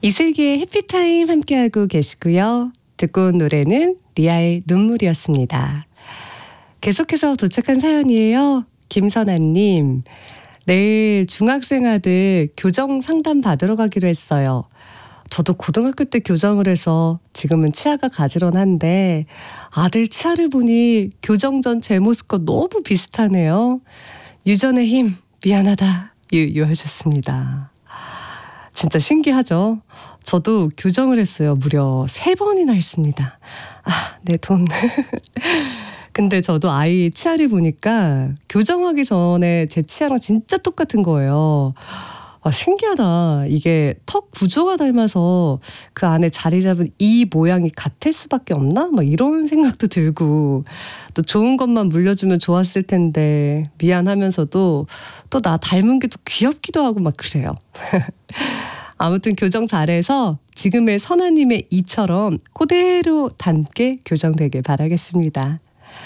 이슬기의 해피타임 함께하고 계시고요. 듣고 온 노래는 리아의 눈물이었습니다. 계속해서 도착한 사연이에요. 김선아님, 내일 중학생 아들 교정 상담 받으러 가기로 했어요. 저도 고등학교 때 교정을 해서 지금은 치아가 가지런한데 아들 치아를 보니 교정 전 제 모습과 너무 비슷하네요. 유전의 힘 미안하다 유유하셨습니다. 진짜 신기하죠? 저도 교정을 했어요. 무려 3번이나 했습니다. 내 돈. 근데 저도 아이 치아를 보니까 교정하기 전에 제 치아랑 진짜 똑같은 거예요. 신기하다. 이게 턱 구조가 닮아서 그 안에 자리 잡은 이 모양이 같을 수밖에 없나? 막 이런 생각도 들고, 또 좋은 것만 물려주면 좋았을 텐데 미안하면서도 또 나 닮은 게 또 귀엽기도 하고 막 그래요. 아무튼 교정 잘해서 지금의 선아님의 이처럼 그대로 닮게 교정되길 바라겠습니다.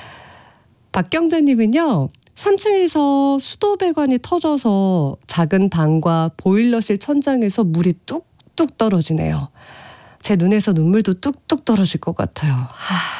박경자님은요, 3층에서 수도배관이 터져서 작은 방과 보일러실 천장에서 물이 뚝뚝 떨어지네요. 제 눈에서 눈물도 뚝뚝 떨어질 것 같아요.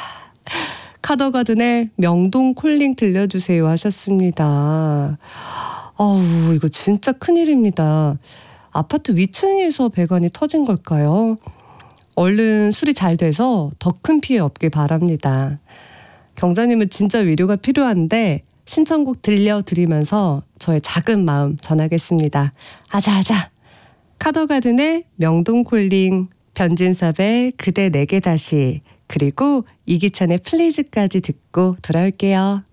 카더가든의 명동 콜링 들려주세요 하셨습니다. 이거 진짜 큰일입니다. 아파트 위층에서 배관이 터진 걸까요? 얼른 수리 잘 돼서 더 큰 피해 없길 바랍니다. 경자님은 진짜 위로가 필요한데 신청곡 들려드리면서 저의 작은 마음 전하겠습니다. 아자아자. 카더가든의 명동콜링, 변진섭의 그대 내게 다시, 그리고 이기찬의 플리즈까지 듣고 돌아올게요.